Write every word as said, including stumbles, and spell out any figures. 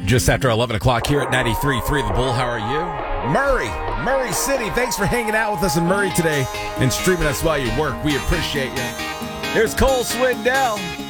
Just after eleven o'clock here at ninety-three point three The Bull. How are you? Murray, Murray City. Thanks for hanging out with us in Murray today and streaming us while you work. We appreciate you. Here's Cole Swindell.